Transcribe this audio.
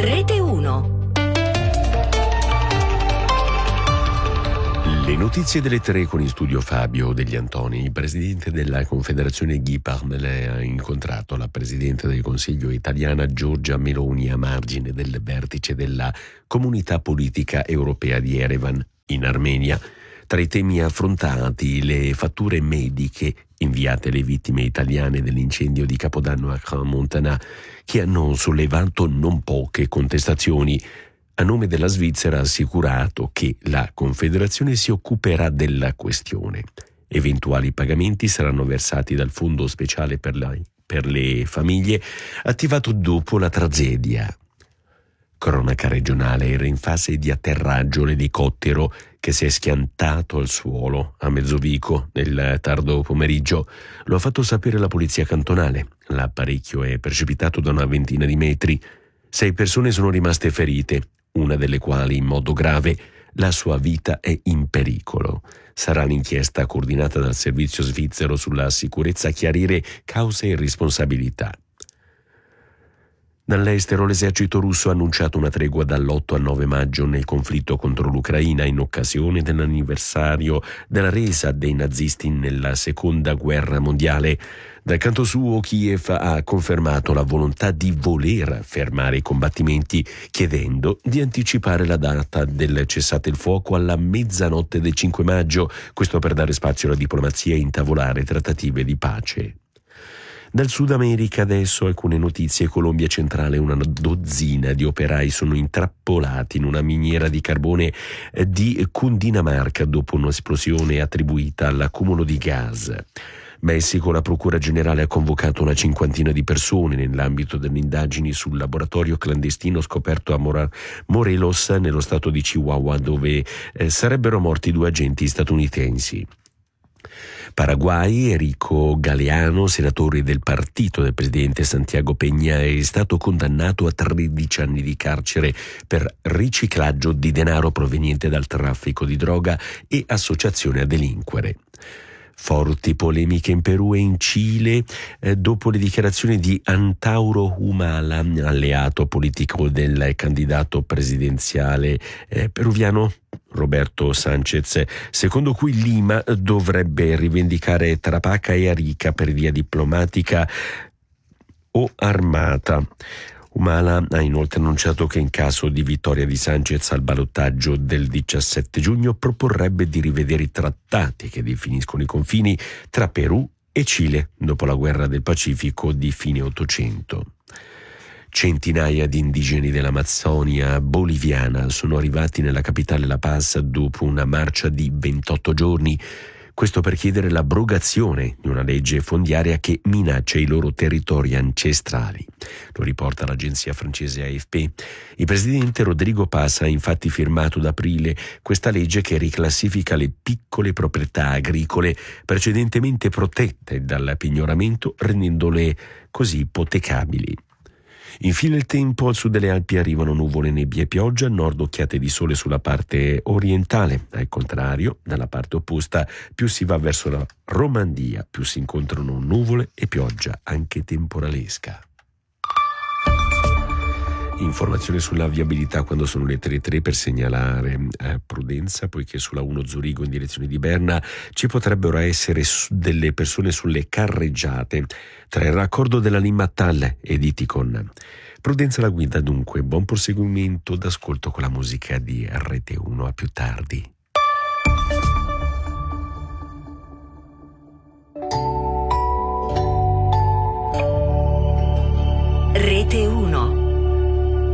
Rete 1. Le notizie delle 3 con in studio Fabio Degli Antoni. Il presidente della Confederazione Guy Parmelin ha incontrato la presidente del Consiglio italiana Giorgia Meloni a margine del vertice della Comunità Politica Europea di Yerevan in Armenia. Tra i temi affrontati le fatture mediche inviate alle vittime italiane dell'incendio di Capodanno a Crans-Montana, che hanno sollevato non poche contestazioni. A nome della Svizzera ha assicurato che la Confederazione si occuperà della questione. Eventuali pagamenti saranno versati dal Fondo Speciale per le Famiglie, attivato dopo la tragedia. Cronaca regionale: era in fase di atterraggio l'elicottero che si è schiantato al suolo a Mezzovico nel tardo pomeriggio. Lo ha fatto sapere la polizia cantonale. L'apparecchio è precipitato da una ventina di metri. 6 persone sono rimaste ferite, una delle quali in modo grave. La sua vita è in pericolo. Sarà l'inchiesta coordinata dal servizio svizzero sulla sicurezza a chiarire cause e responsabilità. Dall'estero l'esercito russo ha annunciato una tregua dall'8 al 9 maggio nel conflitto contro l'Ucraina in occasione dell'anniversario della resa dei nazisti nella Seconda Guerra Mondiale. Dal canto suo Kiev ha confermato la volontà di voler fermare i combattimenti, chiedendo di anticipare la data del cessate il fuoco alla mezzanotte del 5 maggio, questo per dare spazio alla diplomazia e intavolare trattative di pace. Dal Sud America adesso alcune notizie. Colombia centrale: una dozzina di operai sono intrappolati in una miniera di carbone di Cundinamarca dopo un'esplosione attribuita all'accumulo di gas. Messico: la Procura Generale ha convocato una cinquantina di persone nell'ambito delle indagini sul laboratorio clandestino scoperto a Morelos, nello stato di Chihuahua, dove sarebbero morti 2 agenti statunitensi. Paraguay: Enrico Galeano, senatore del partito del presidente Santiago Peña, è stato condannato a 13 anni di carcere per riciclaggio di denaro proveniente dal traffico di droga e associazione a delinquere. Forti polemiche in Perù e in Cile dopo le dichiarazioni di Antauro Humala, alleato politico del candidato presidenziale peruviano Roberto Sanchez, secondo cui Lima dovrebbe rivendicare Tarapacá e Arica per via diplomatica o armata. Humala ha inoltre annunciato che in caso di vittoria di Sanchez al ballottaggio del 17 giugno proporrebbe di rivedere i trattati che definiscono i confini tra Perù e Cile dopo la guerra del Pacifico di fine Ottocento. Centinaia di indigeni dell'Amazzonia boliviana sono arrivati nella capitale La Paz dopo una marcia di 28 giorni. Questo per chiedere l'abrogazione di una legge fondiaria che minaccia i loro territori ancestrali. Lo riporta l'agenzia francese AFP. Il presidente Rodrigo Paz ha infatti firmato ad aprile questa legge che riclassifica le piccole proprietà agricole precedentemente protette dal pignoramento, rendendole così ipotecabili. Infine il tempo: al sud delle Alpi arrivano nuvole, nebbie e pioggia, al nord occhiate di sole sulla parte orientale. Al contrario, dalla parte opposta, più si va verso la Romandia, più si incontrano nuvole e pioggia, anche temporalesca. Informazione sulla viabilità quando sono le 3:03 per segnalare prudenza, poiché sulla 1 Zurigo in direzione di Berna ci potrebbero essere delle persone sulle carreggiate tra il raccordo della Limmattal e di Ticon. Prudenza alla guida dunque, buon proseguimento d'ascolto con la musica di Rete 1. A più tardi. Rete 1.